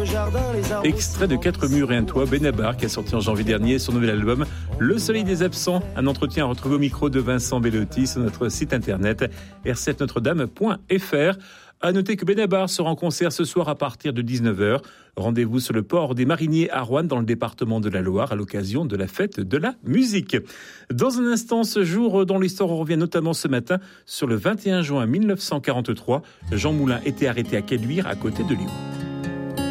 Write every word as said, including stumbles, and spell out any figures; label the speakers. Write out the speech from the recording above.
Speaker 1: le jardin, les arbres.
Speaker 2: Extrait de Quatre murs et un toit, Benabar, qui a sorti en janvier dernier son nouvel album Le Soleil des absents. Un entretien à retrouver au micro de Vincent Bellotti sur notre site internet r sept notre dame point f r. À noter que Benabar sera en concert ce soir à partir de dix-neuf heures. Rendez-vous sur le port des Mariniers à Roanne, dans le département de la Loire, à l'occasion de la fête de la musique. Dans un instant, ce jour dans l'histoire, on revient notamment ce matin sur le vingt et un juin mille neuf cent quarante-trois. Jean Moulin était arrêté à Caluire, à côté de Lyon.